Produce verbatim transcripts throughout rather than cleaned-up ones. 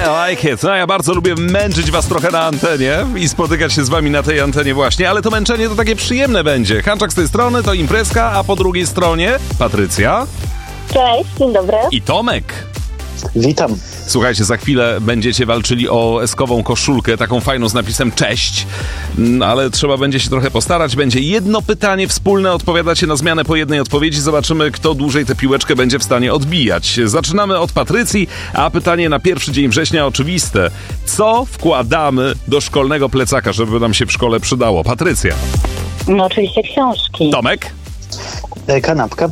I like it. No ja bardzo lubię męczyć was trochę na antenie i spotykać się z wami na tej antenie właśnie, ale to męczenie to takie przyjemne będzie. Hanczak z tej strony to imprezka, a po drugiej stronie Patrycja. Cześć, dzień dobry. I Tomek. Witam. Słuchajcie, za chwilę będziecie walczyli o eskową koszulkę, taką fajną z napisem cześć, ale trzeba będzie się trochę postarać. Będzie jedno pytanie wspólne, odpowiadacie na zmianę po jednej odpowiedzi. Zobaczymy, kto dłużej tę piłeczkę będzie w stanie odbijać. Zaczynamy od Patrycji, a pytanie na pierwszy dzień września oczywiste. Co wkładamy do szkolnego plecaka, żeby nam się w szkole przydało? Patrycja. No oczywiście książki. Tomek? E, kanapka.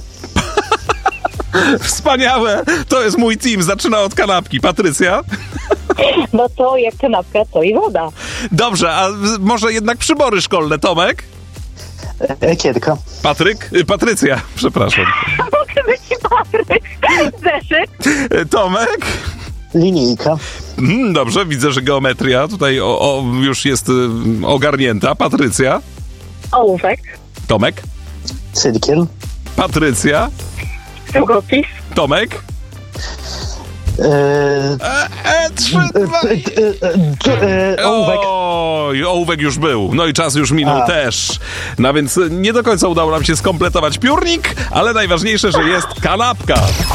Wspaniałe! To jest mój team. Zaczyna od kanapki. Patrycja? No to jak kanapka, to i woda. Dobrze, a może jednak przybory szkolne. Tomek? E, kierka. Patryk? Y, Patrycja, przepraszam. Mogę być Patryk. Zeszyt. Y, Tomek? Linijka. Mm, dobrze, widzę, że geometria tutaj o, o, już jest y, ogarnięta. Patrycja? Ołówek. Tomek? Cyrkiel. Patrycja? Długopis. Tomek? E, E, e, trzy, dwa... e, e, e, ołówek. Oj, ołówek już był. No i czas już minął A. też. No więc nie do końca udało nam się skompletować piórnik, ale najważniejsze, że jest kanapka.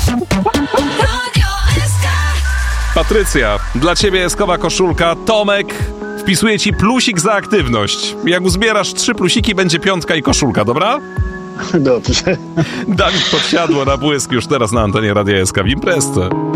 Patrycja, dla ciebie eskowa koszulka. Tomek wpisuje ci plusik za aktywność. Jak uzbierasz trzy plusiki, będzie piątka i koszulka, dobra? Dobrze. Dawid Podsiadło na błysk już teraz na antenie Radia S K w imprezce.